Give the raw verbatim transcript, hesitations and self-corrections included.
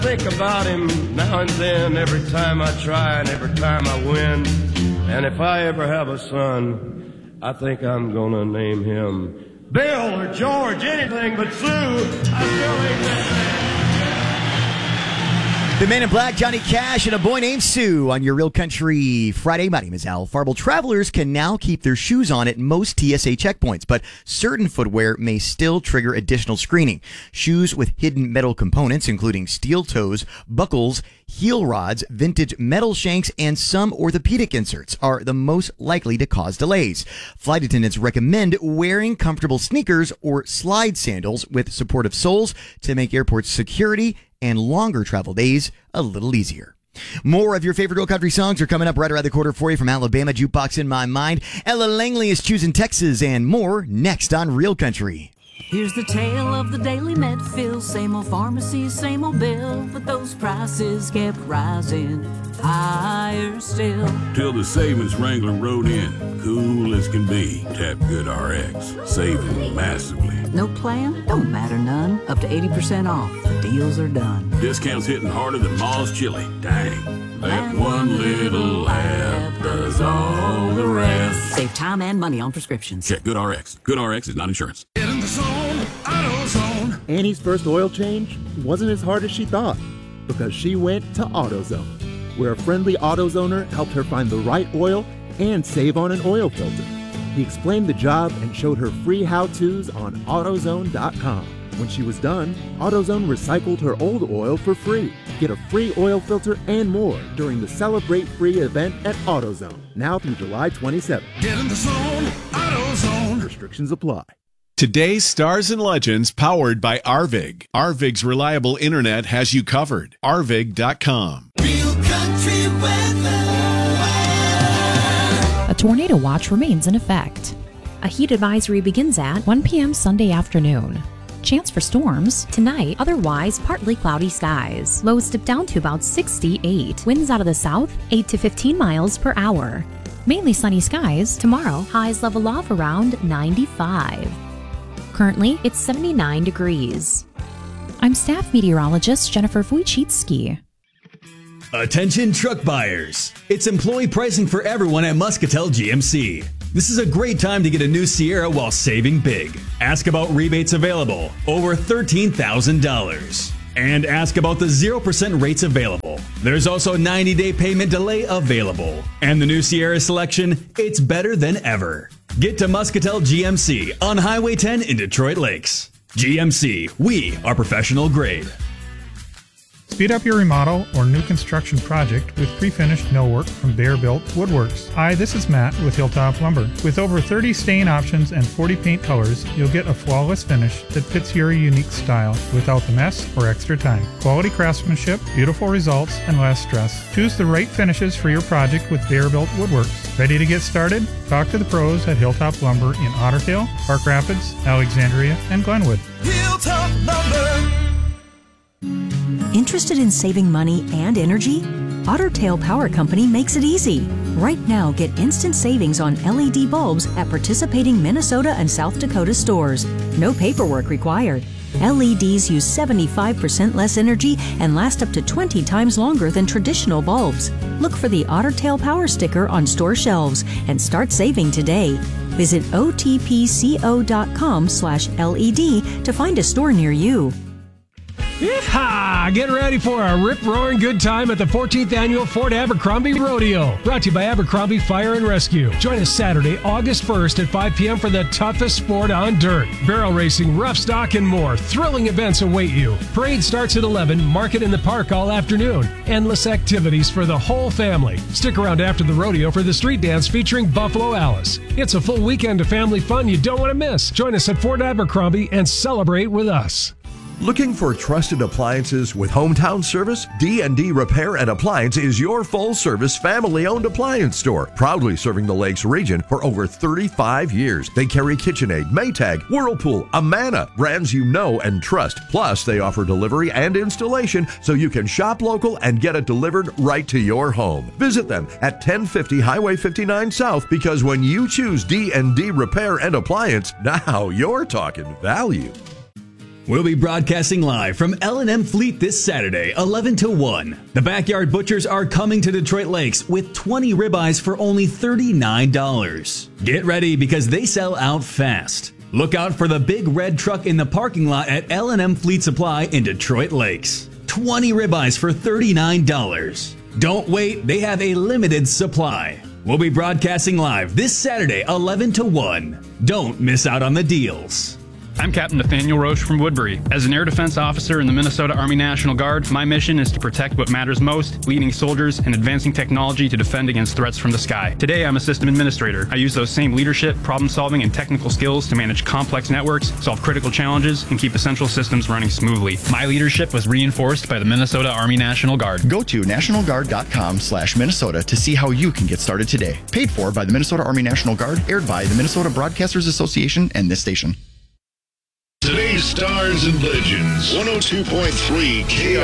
Think about him now and then, every time I try and every time I win. And if I ever have a son, I think I'm gonna name him Bill or George, anything but Sue. I still ain't that. The Man in Black, Johnny Cash, and a boy named Sue on your Real Country Friday. My name is Al Farble. Travelers can now keep their shoes on at most T S A checkpoints, but certain footwear may still trigger additional screening. Shoes with hidden metal components, including steel toes, buckles, heel rods, vintage metal shanks, and some orthopedic inserts, are the most likely to cause delays. Flight attendants recommend wearing comfortable sneakers or slide sandals with supportive soles to make airport security and longer travel days a little easier. More of your favorite Real Country songs are coming up right around the corner for you from Alabama. Jukebox in My Mind. Ella Langley is choosing Texas, and more next on Real Country. Here's the tale of the daily Medfill. Same old pharmacy, same old bill, but those prices kept rising higher still. Till the savings Wrangler rode in, cool as can be. Tap GoodRx, saving massively. No plan? Don't matter none. Up to eighty percent off. The deals are done. Discounts hitting harder than Ma's chili. Dang. That one little app does all the rest. Save time and money on prescriptions. Check GoodRx. GoodRx is not insurance. Get in the zone, AutoZone. Annie's first oil change wasn't as hard as she thought because she went to AutoZone, where a friendly AutoZoner helped her find the right oil and save on an oil filter. He explained the job and showed her free how-tos on AutoZone dot com. When she was done, AutoZone recycled her old oil for free. Get a free oil filter and more during the Celebrate Free event at AutoZone, now through July twenty-seventh. Get in the zone, AutoZone. Restrictions apply. Today's Stars and Legends, powered by Arvig. Arvig's reliable internet has you covered. Arvig dot com. Real Country weather. A tornado watch remains in effect. A heat advisory begins at one p.m. Sunday afternoon. Chance for storms tonight, otherwise partly cloudy skies. Lows dip down to about sixty-eight. Winds out of the south, eight to fifteen miles per hour. Mainly sunny skies tomorrow. Highs level off around ninety-five. Currently, it's seventy-nine degrees. I'm staff meteorologist Jennifer Wojcicki. Attention truck buyers. It's employee pricing for everyone at Muscatel G M C. This is a great time to get a new Sierra while saving big. Ask about rebates available, over thirteen thousand dollars. And ask about the zero percent rates available. There's also ninety-day payment delay available. And the new Sierra selection, it's better than ever. Get to Muscatel G M C on Highway ten in Detroit Lakes. G M C, we are professional grade. Speed up your remodel or new construction project with pre-finished millwork from Bear Built Woodworks. Hi, this is Matt with Hilltop Lumber. With over thirty stain options and forty paint colors, you'll get a flawless finish that fits your unique style without the mess or extra time. Quality craftsmanship, beautiful results, and less stress. Choose the right finishes for your project with Bear Built Woodworks. Ready to get started? Talk to the pros at Hilltop Lumber in Otter Tail, Park Rapids, Alexandria, and Glenwood. Hilltop Lumber. Interested in saving money and energy? Otter Tail Power Company makes it easy. Right now, get instant savings on L E D bulbs at participating Minnesota and South Dakota stores. No paperwork required. L E Ds use seventy-five percent less energy and last up to twenty times longer than traditional bulbs. Look for the Otter Tail Power sticker on store shelves and start saving today. Visit O T P C O dot com slash L E D to find a store near you. Yeehaw! Get ready for a rip-roaring good time at the fourteenth Annual Fort Abercrombie Rodeo. Brought to you by Abercrombie Fire and Rescue. Join us Saturday, August first at five p.m. for the toughest sport on dirt. Barrel racing, rough stock, and more. Thrilling events await you. Parade starts at eleven, market in the park all afternoon. Endless activities for the whole family. Stick around after the rodeo for the street dance featuring Buffalo Alice. It's a full weekend of family fun you don't want to miss. Join us at Fort Abercrombie and celebrate with us. Looking for trusted appliances with hometown service? D and D Repair and Appliance is your full-service, family-owned appliance store, proudly serving the Lakes region for over thirty-five years. They carry KitchenAid, Maytag, Whirlpool, Amana, brands you know and trust. Plus, they offer delivery and installation so you can shop local and get it delivered right to your home. Visit them at ten fifty Highway fifty-nine South, because when you choose D and D Repair and Appliance, now you're talking value. We'll be broadcasting live from L and M Fleet this Saturday, eleven to one. The Backyard Butchers are coming to Detroit Lakes with twenty ribeyes for only thirty-nine dollars. Get ready because they sell out fast. Look out for the big red truck in the parking lot at L and M Fleet Supply in Detroit Lakes. twenty ribeyes for thirty-nine dollars. Don't wait, they have a limited supply. We'll be broadcasting live this Saturday, eleven to one. Don't miss out on the deals. I'm Captain Nathaniel Roche from Woodbury. As an air defense officer in the Minnesota Army National Guard, my mission is to protect what matters most, leading soldiers and advancing technology to defend against threats from the sky. Today, I'm a system administrator. I use those same leadership, problem-solving, and technical skills to manage complex networks, solve critical challenges, and keep essential systems running smoothly. My leadership was reinforced by the Minnesota Army National Guard. Go to national guard dot com slash Minnesota to see how you can get started today. Paid for by the Minnesota Army National Guard, aired by the Minnesota Broadcasters Association and this station. Today's Stars and Legends, one oh two point three K R.